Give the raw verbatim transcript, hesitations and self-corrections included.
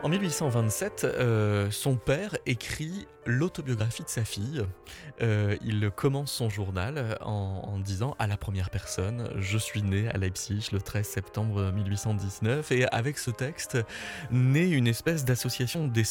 En mille huit cent vingt-sept, heu, son père écrit l'autobiographie de sa fille. Heu, il commence son journal en en disant à la première personne: «Je suis né à Leipzig le treize septembre mille huit cent dix-neuf» et avec ce texte naît une espèce d'association d'esprit